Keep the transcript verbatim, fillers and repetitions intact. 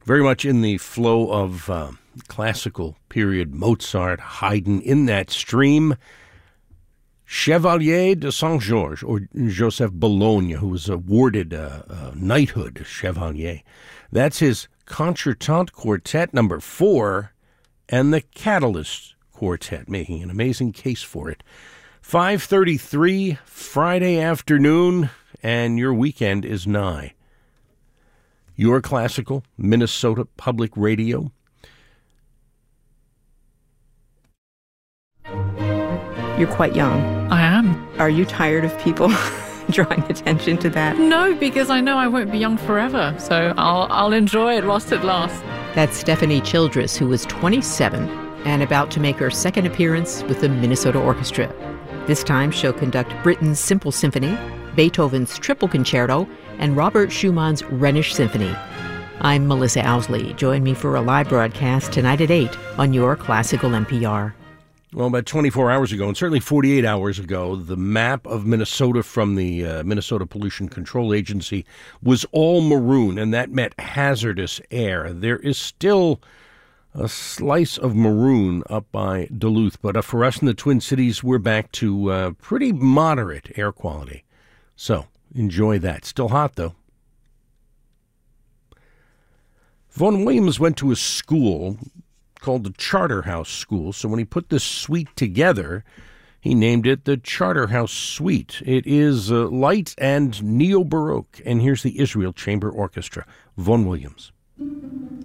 Very much in the flow of uh, classical period Mozart, Haydn in that stream. Chevalier de Saint-Georges, or Joseph Bologna, who was awarded uh, uh, knighthood, Chevalier. That's his Contretemps Quartet number four, and the Catalyst Quartet, making an amazing case for it. five thirty-three, Friday afternoon, and your weekend is nigh. Your classical Minnesota Public Radio. You're quite young. I am. Are you tired of people drawing attention to that? No, because I know I won't be young forever, so I'll I'll enjoy it whilst it lasts. That's Stephanie Childress, who was twenty-seven and about to make her second appearance with the Minnesota Orchestra. This time she'll conduct Britten's Simple Symphony, Beethoven's Triple Concerto, and Robert Schumann's Rhenish Symphony. I'm Melissa Owsley. Join me for a live broadcast tonight at eight on your Classical N P R. Well, about twenty-four hours ago, and certainly forty-eight hours ago, the map of Minnesota from the uh, Minnesota Pollution Control Agency was all maroon, and that meant hazardous air. There is still a slice of maroon up by Duluth, but uh, for us in the Twin Cities, we're back to uh, pretty moderate air quality. So enjoy that. Still hot, though. Vaughan Williams went to a school called the Charterhouse School, so when he put this suite together, he named it the Charterhouse Suite. It is uh, light and neo-Baroque, and here's the Israel Chamber Orchestra. Vaughan Williams.